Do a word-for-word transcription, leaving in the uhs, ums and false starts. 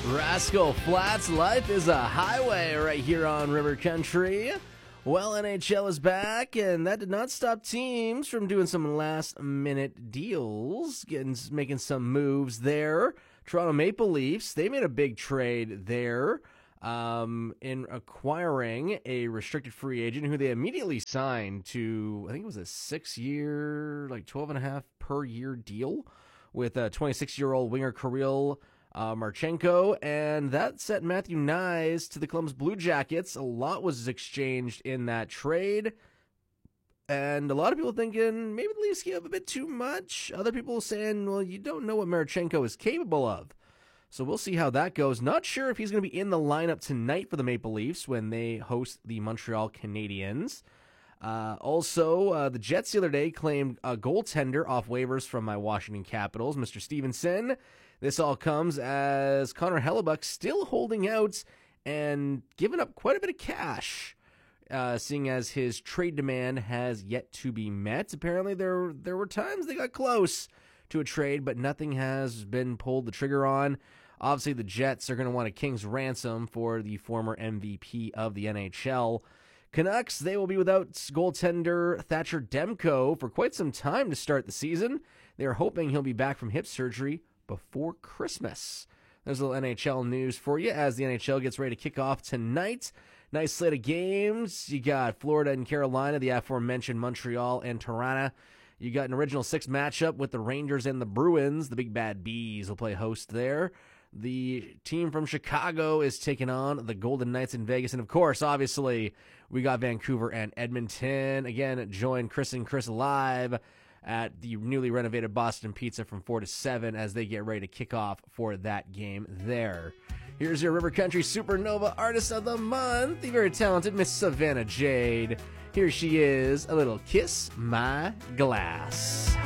Rascal Flats, life is a highway right here on River Country. Well, N H L is back, and that did not stop teams from doing some last-minute deals, getting making some moves there. Toronto Maple Leafs, they made a big trade there um, in acquiring a restricted free agent who they immediately signed to, I think it was a six-year, like twelve and a half per year deal with a twenty-six-year-old winger Kirill Uh, Marchenko, and that sent Matthew Knies to the Columbus Blue Jackets. A lot was exchanged in that trade, and a lot of people thinking maybe the Leafs gave up a bit too much. Other people saying, well, you don't know what Marchenko is capable of. So we'll see how that goes. Not sure if he's going to be in the lineup tonight for the Maple Leafs when they host the Montreal Canadiens. Uh, also, uh, the Jets the other day claimed a goaltender off waivers from my Washington Capitals, Mister Stevenson. This all comes as Connor Hellebuck still holding out and giving up quite a bit of cash, uh, seeing as his trade demand has yet to be met. Apparently, there there were times they got close to a trade, but nothing has been pulled the trigger on. Obviously, the Jets are going to want a king's ransom for the former M V P of the N H L. Canucks, they will be without goaltender Thatcher Demko for quite some time to start the season. They are hoping he'll be back from hip surgery before Christmas. There's a little N H L news for you as the N H L gets ready to kick off tonight. Nice slate of games. You got Florida and Carolina, the aforementioned Montreal and Toronto. You got an original six matchup with the Rangers and the Bruins. The Big Bad Bees will play host there. The team from Chicago is taking on the Golden Knights in Vegas. And, of course, obviously, we got Vancouver and Edmonton. Again, join Chris and Chris live at the newly renovated Boston Pizza from four to seven as they get ready to kick off for that game there. Here's your River Country Supernova Artist of the Month, the very talented Miss Savannah Jade. Here she is, a little Kiss My Glass.